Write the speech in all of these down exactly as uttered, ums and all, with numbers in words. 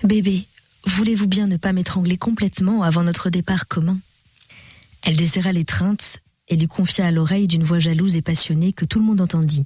« Bébé, voulez-vous bien ne pas m'étrangler complètement avant notre départ commun ?» Elle desserra l'étreinte et lui confia à l'oreille d'une voix jalouse et passionnée que tout le monde entendit.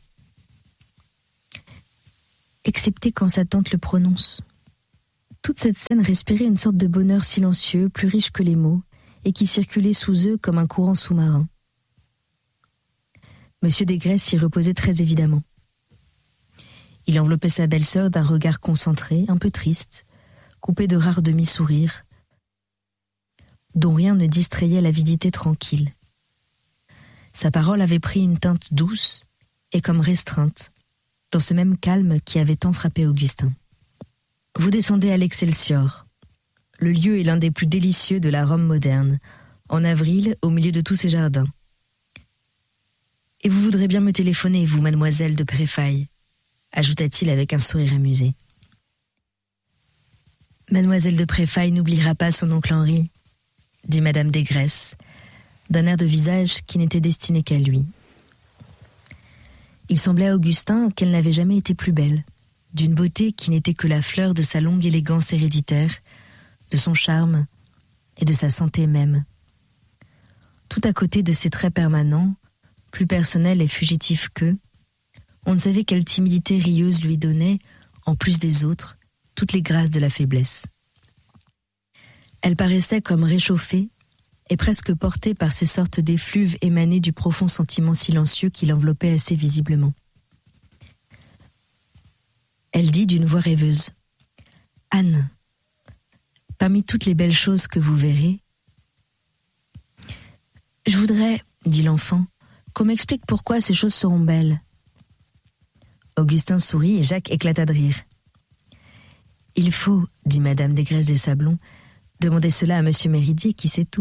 Excepté quand sa tante le prononce. Toute cette scène respirait une sorte de bonheur silencieux, plus riche que les mots, et qui circulait sous eux comme un courant sous-marin. Monsieur Desgresses s'y reposait très évidemment. Il enveloppait sa belle-sœur d'un regard concentré, un peu triste, coupé de rares demi-sourires, dont rien ne distrayait l'avidité tranquille. Sa parole avait pris une teinte douce et comme restreinte, dans ce même calme qui avait tant frappé Augustin. « Vous descendez à l'Excelsior. Le lieu est l'un des plus délicieux de la Rome moderne, en avril, au milieu de tous ces jardins. Et vous voudrez bien me téléphoner, vous, mademoiselle de Préfaille, ajouta-t-il avec un sourire amusé. Mademoiselle de Préfaille n'oubliera pas son oncle Henri, dit madame Desgresses, d'un air de visage qui n'était destiné qu'à lui. Il semblait à Augustin qu'elle n'avait jamais été plus belle, d'une beauté qui n'était que la fleur de sa longue élégance héréditaire, de son charme et de sa santé même. Tout à côté de ses traits permanents, plus personnels et fugitifs qu'eux, on ne savait quelle timidité rieuse lui donnait, en plus des autres, toutes les grâces de la faiblesse. Elle paraissait comme réchauffée et presque portée par ces sortes d'effluves émanés du profond sentiment silencieux qui l'enveloppait assez visiblement. Elle dit d'une voix rêveuse : « Anne, parmi toutes les belles choses que vous verrez, je voudrais, dit l'enfant, qu'on m'explique pourquoi ces choses seront belles. » Augustin sourit et Jacques éclata de rire. « Il faut, dit madame Desgresses des Sablons, demander cela à monsieur Méridier qui sait tout. »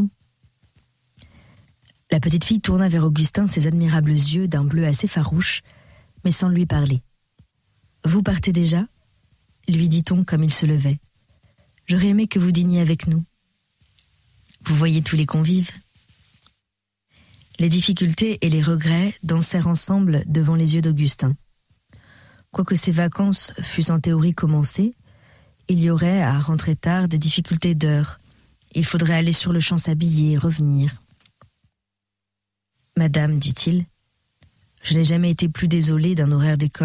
La petite fille tourna vers Augustin ses admirables yeux d'un bleu assez farouche, mais sans lui parler. « Vous partez déjà ?» lui dit-on comme il se levait. « J'aurais aimé que vous dîniez avec nous. Vous voyez tous les convives. » Les difficultés et les regrets dansèrent ensemble devant les yeux d'Augustin. Quoique ces vacances fussent en théorie commencées, il y aurait, à rentrer tard, des difficultés d'heure. Il faudrait aller sur le champ s'habiller et revenir. « Madame, dit-il, je n'ai jamais été plus désolé d'un horaire d'école. »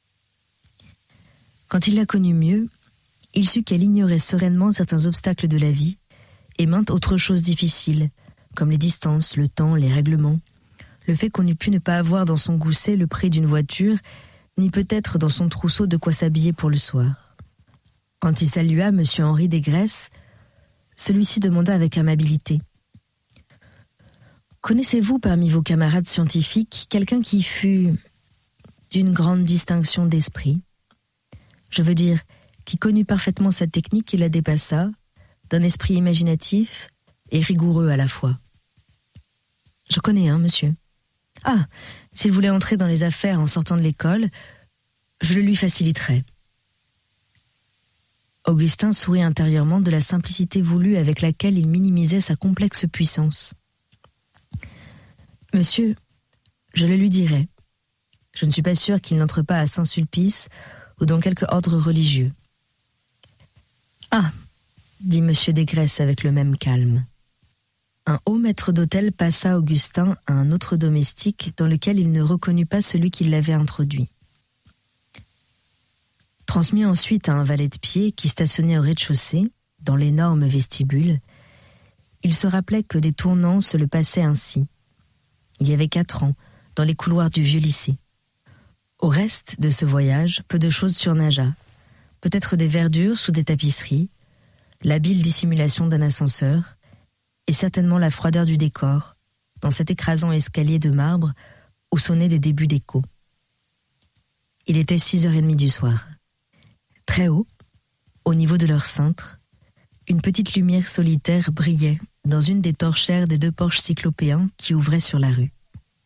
Quand il la connut mieux, il sut qu'elle ignorait sereinement certains obstacles de la vie et maintes autres choses difficiles, comme les distances, le temps, les règlements, le fait qu'on eût pu ne pas avoir dans son gousset le prix d'une voiture, ni peut-être dans son trousseau de quoi s'habiller pour le soir. Quand il salua M. Henri Desgresses, celui-ci demanda avec amabilité : « Connaissez-vous parmi vos camarades scientifiques quelqu'un qui fut d'une grande distinction d'esprit ? Je veux dire, qui connut parfaitement sa technique et la dépassa, d'un esprit imaginatif et rigoureux à la fois. » « Je connais un, monsieur. »« Ah, s'il voulait entrer dans les affaires en sortant de l'école, je le lui faciliterai. » Augustin sourit intérieurement de la simplicité voulue avec laquelle il minimisait sa complexe puissance. « Monsieur, je le lui dirai. Je ne suis pas sûr qu'il n'entre pas à Saint-Sulpice ou dans quelque ordre religieux. »« Ah !» dit monsieur Desgresses avec le même calme. Un haut maître d'hôtel passa Augustin à un autre domestique dans lequel il ne reconnut pas celui qui l'avait introduit. Transmis ensuite à un valet de pied qui stationnait au rez-de-chaussée, dans l'énorme vestibule, il se rappelait que des tournants se le passaient ainsi. Il y avait quatre ans, dans les couloirs du vieux lycée. Au reste de ce voyage, peu de choses surnagea. Peut-être des verdures sous des tapisseries, l'habile dissimulation d'un ascenseur, et certainement la froideur du décor, dans cet écrasant escalier de marbre où sonnaient des débuts d'écho. Il était six heures trente du soir. Très haut, au niveau de leur cintre, une petite lumière solitaire brillait dans une des torchères des deux porches cyclopéens qui ouvraient sur la rue.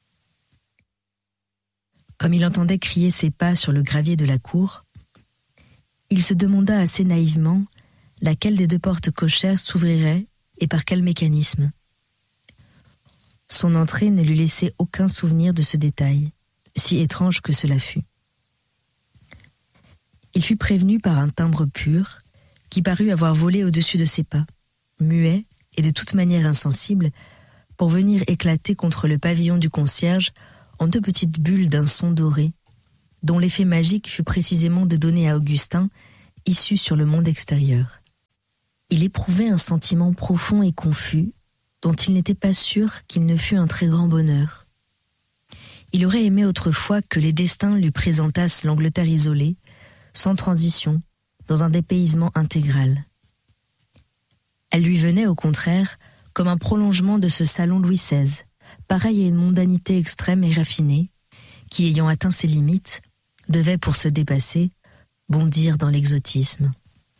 Comme il entendait crier ses pas sur le gravier de la cour, il se demanda assez naïvement laquelle des deux portes cochères s'ouvrirait et par quel mécanisme. Son entrée ne lui laissait aucun souvenir de ce détail, si étrange que cela fût. Il fut prévenu par un timbre pur, qui parut avoir volé au-dessus de ses pas, muet et de toute manière insensible, pour venir éclater contre le pavillon du concierge en deux petites bulles d'un son doré, dont l'effet magique fut précisément de donner à Augustin issue sur le monde extérieur. Il éprouvait un sentiment profond et confus, dont il n'était pas sûr qu'il ne fût un très grand bonheur. Il aurait aimé autrefois que les destins lui présentassent l'Angleterre isolée, sans transition, dans un dépaysement intégral. Elle lui venait au contraire comme un prolongement de ce salon Louis seize, pareil à une mondanité extrême et raffinée, qui, ayant atteint ses limites, devait, pour se dépasser, bondir dans l'exotisme.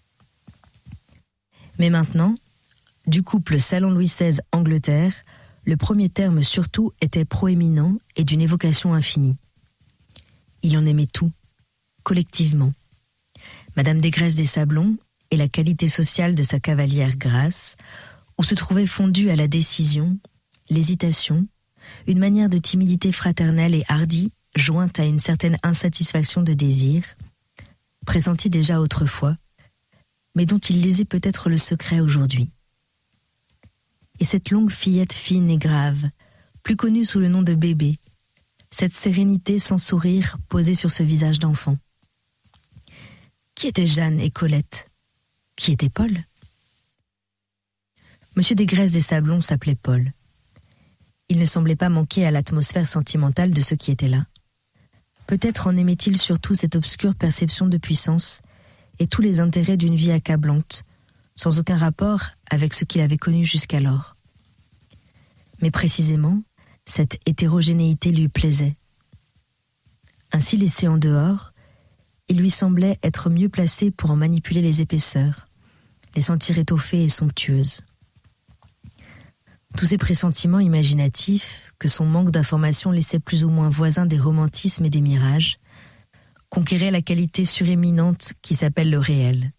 Mais maintenant, du couple salon Louis seize Angleterre, le premier terme surtout était proéminent et d'une évocation infinie. Il en aimait tout, collectivement. Madame Desgraisses des Sablons et la qualité sociale de sa cavalière Grace, où se trouvait fondue à la décision, l'hésitation, une manière de timidité fraternelle et hardie jointe à une certaine insatisfaction de désir, pressentie déjà autrefois, mais dont il lisait peut-être le secret aujourd'hui. Et cette longue fillette fine et grave, plus connue sous le nom de bébé, cette sérénité sans sourire posée sur ce visage d'enfant. Qui étaient Jeanne et Colette? Qui était Paul? Monsieur Desgraisses des Sablons s'appelait Paul. Il ne semblait pas manquer à l'atmosphère sentimentale de ceux qui étaient là. Peut-être en aimait-il surtout cette obscure perception de puissance et tous les intérêts d'une vie accablante, sans aucun rapport avec ce qu'il avait connu jusqu'alors. Mais précisément, cette hétérogénéité lui plaisait. Ainsi laissé en dehors, il lui semblait être mieux placé pour en manipuler les épaisseurs, les sentir étoffées et somptueuses. Tous ces pressentiments imaginatifs, que son manque d'information laissait plus ou moins voisins des romantismes et des mirages, conquéraient la qualité suréminente qui s'appelle le réel.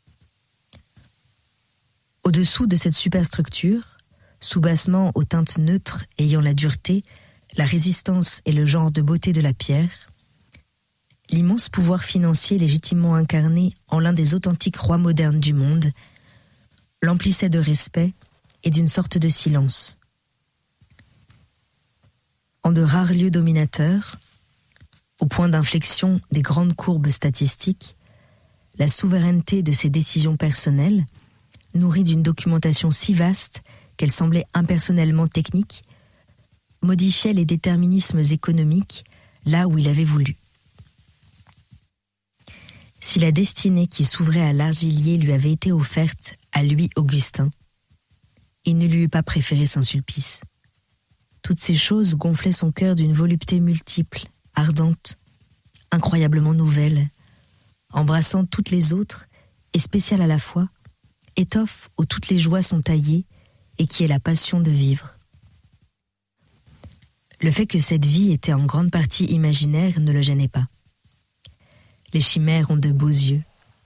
Au-dessous de cette superstructure, sous-bassement aux teintes neutres ayant la dureté, la résistance et le genre de beauté de la pierre, l'immense pouvoir financier légitimement incarné en l'un des authentiques rois modernes du monde l'emplissait de respect et d'une sorte de silence. En de rares lieux dominateurs, au point d'inflexion des grandes courbes statistiques, la souveraineté de ses décisions personnelles, nourrie d'une documentation si vaste qu'elle semblait impersonnellement technique, modifiait les déterminismes économiques là où il avait voulu. Si la destinée qui s'ouvrait à l'Argilier lui avait été offerte à lui, Augustin, il ne lui eût pas préféré Saint-Sulpice. Toutes ces choses gonflaient son cœur d'une volupté multiple, ardente, incroyablement nouvelle, embrassant toutes les autres et spéciale à la fois, étoffe où toutes les joies sont taillées et qui est la passion de vivre. Le fait que cette vie était en grande partie imaginaire ne le gênait pas. Les chimères ont de beaux yeux.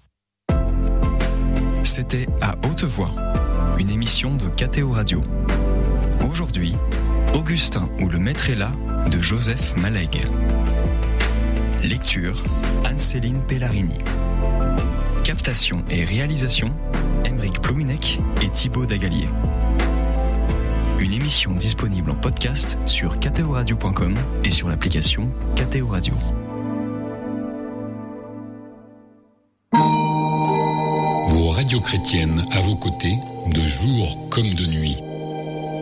C'était À Haute Voix, une émission de K T O Radio. Aujourd'hui, Augustin ou le maître est là de Joseph Malègue. Lecture, Anne-Céline Pellarini. Captation et réalisation, Aymeric Plouminec et Thibaut Dagalier. Une émission disponible en podcast sur k t o radio point com et sur l'application K T O Radio. Vos radios chrétiennes à vos côtés, de jour comme de nuit.